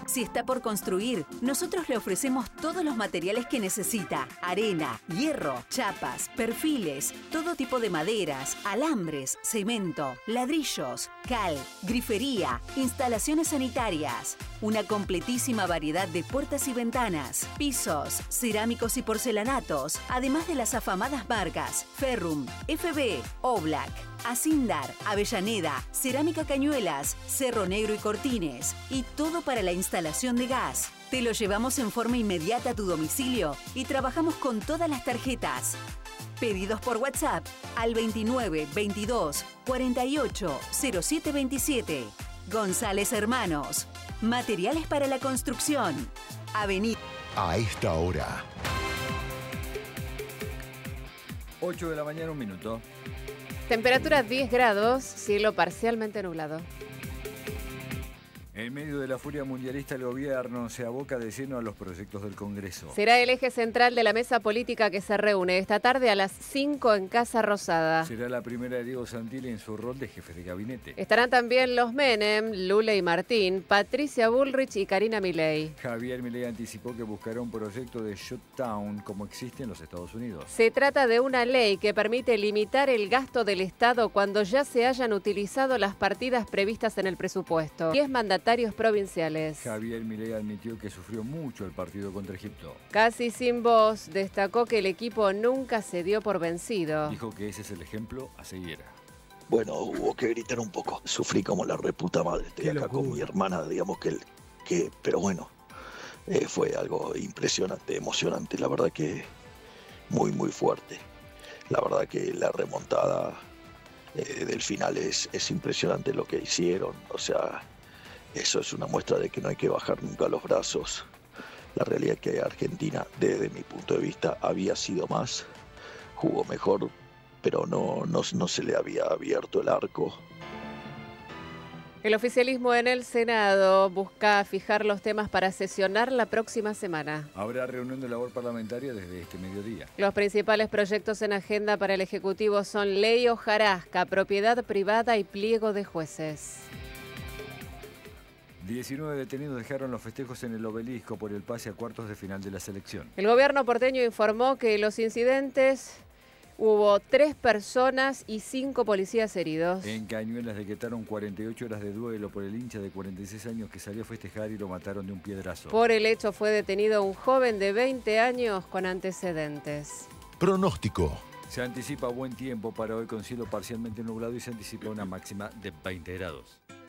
Si está por construir, nosotros le ofrecemos todos los materiales que necesita. Arena, hierro, chapas, perfiles, todo tipo de maderas, alambres, cemento, ladrillos, cal, grifería, instalaciones sanitarias. Una completísima variedad de puertas y ventanas, pisos, cerámicos y porcelanatos, además de las afamadas marcas Ferrum, FB, Oblak, Asindar, Avellaneda, Cerámica Cañuelas, Cerro Negro y Cortines. Y todo para la instalación de gas. Te lo llevamos en forma inmediata a tu domicilio y trabajamos con todas las tarjetas. Pedidos por WhatsApp al 29 22 48 07 27. González Hermanos. Materiales para la construcción. Avenida. A esta hora. 8 de la mañana, 1 minuto. Temperatura 10 grados, cielo parcialmente nublado. En medio de la furia mundialista, el gobierno se aboca de lleno a los proyectos del Congreso. Será el eje central de la mesa política que se reúne esta tarde a las 5 en Casa Rosada. Será la primera de Diego Santilli en su rol de jefe de gabinete. Estarán también los Menem, Lula y Martín, Patricia Bullrich y Karina Milei. Javier Milei anticipó que buscará un proyecto de shutdown como existe en los Estados Unidos. Se trata de una ley que permite limitar el gasto del Estado cuando ya se hayan utilizado las partidas previstas en el presupuesto. 10 mandatarios provinciales. Javier Milei admitió que sufrió mucho el partido contra Egipto. Casi sin voz, destacó que el equipo nunca se dio por vencido. Dijo que ese es el ejemplo a seguir. Bueno, hubo que gritar un poco. Sufrí como la reputa madre. Estoy acá con mi hermana, digamos pero bueno, fue algo impresionante, emocionante. La verdad que muy, muy fuerte. La verdad que la remontada del final es impresionante lo que hicieron. O sea, eso es una muestra de que no hay que bajar nunca los brazos. La realidad es que Argentina, desde mi punto de vista, había sido más, jugó mejor, pero no se le había abierto el arco. El oficialismo en el Senado busca fijar los temas para sesionar la próxima semana. Habrá reunión de labor parlamentaria desde este mediodía. Los principales proyectos en agenda para el Ejecutivo son Ley Hojarasca, Propiedad Privada y Pliego de Jueces. 19 detenidos dejaron los festejos en el Obelisco por el pase a cuartos de final de la selección. El gobierno porteño informó que los incidentes hubo 3 personas y 5 policías heridos. En Cañuelas decretaron 48 horas de duelo por el hincha de 46 años que salió a festejar y lo mataron de un piedrazo. Por el hecho fue detenido un joven de 20 años con antecedentes. Pronóstico. Se anticipa buen tiempo para hoy con cielo parcialmente nublado y se anticipa una máxima de 20 grados.